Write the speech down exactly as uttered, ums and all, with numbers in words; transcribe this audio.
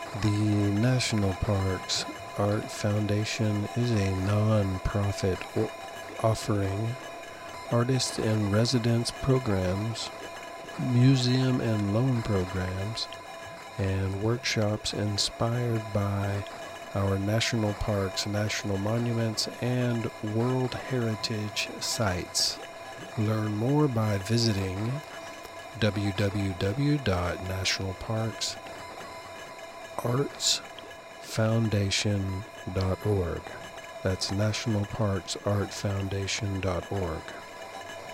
The National Parks Art Foundation is a non-profit offering artist and residence programs, museum and loan programs, and workshops inspired by our national parks, national monuments, and World Heritage sites. Learn more by visiting w w w dot national parks arts foundation dot org. That's national parks art foundation dot org.